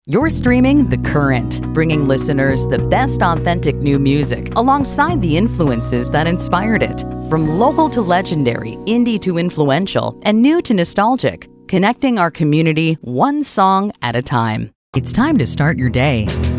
You're streaming The Current, bringing listeners the best authentic new music alongside the influences that inspired it. From local to legendary, indie to influential, and new to nostalgic, connecting our community one song at a time. It's time to start your day